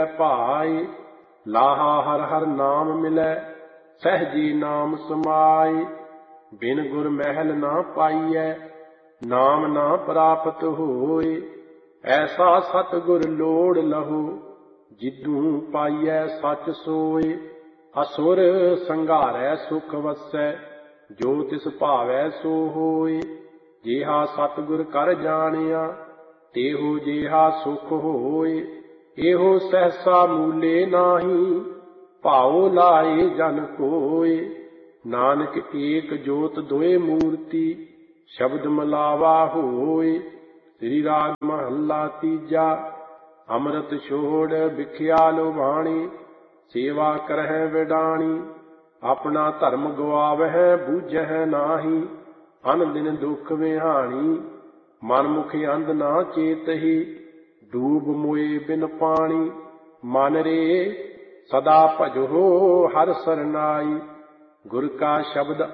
ਭਾਈ। ਲਾਹਾ ਹਰ ਹਰ ਨਾਮ ਮਿਲੈ, ਸਹਿਜੀ ਨਾਮ ਸਮਾਈ। ਬਿਨ ਗੁਰ ਮਹਿਲ ਨਾ ਪਾਈਐ, ਨਾਮ ਨਾ ਪ੍ਰਾਪਤ ਹੋਏ। ਐਸਾ ਸਤਿਗੁਰ ਲੋੜ ਲਹੋ, ਜਿਦੂ ਪਾਈਐ ਸੱਚ ਸੋਏ। ਅਸੁਰ ਸੰਘਾਰੈ ਸੁਖ ਵਸੈ, ਜੋ ਤਿਸ ਭਾਵੈ ਸੋ ਹੋਏ। ਜਿਹਾ ਸਤਿਗੁਰ ਕਰ ਜਾਣਿਆ, ਤੇਹੋ ਜਿਹਾ ਸੁਖ ਹੋਏ। ਇਹੋ ਸਹਸਾ ਮੂਲੇ ਨਾਹੀ, ਭਾਉ ਲਾਏ ਜਨ ਕੋਏ। ਨਾਨਕ ਏਕ ਜੋਤ ਦੋਏ ਮੂਰਤੀ, ਸ਼ਬਦ ਮਿਲਾਵਾ ਹੋਏ। ਸ੍ਰੀ ਰਾਗ ਮਹੱਲਾ ਤੀਜਾ। ਅੰਮ੍ਰਿਤ ਛੋੜ ਵਿਖਿਆ ਲੁਭਾਣੀ, ਸੇਵਾ ਕਰਹਿ ਵਿਡਾਣੀ। ਆਪਣਾ ਧਰਮ ਗਵਾਵਹਿ ਬੂਝਹਿ ਨਾਹੀ, ਅਨ ਦਿਨ ਦੁਖ ਵਿਹਾਣੀ। ਮਨ ਮੁਖ ਅੰਧ ਨਾ ਚੇਤਹੀ, ਡੂਬ ਮੋਏ ਬਿਨ ਪਾਣੀ। ਮਨ ਰੇ ਸਦਾ ਭਜੋ ਹਰਿ ਸਰਨਾਈ, ਗੁਰ ਕਾ ਸ਼ਬਦ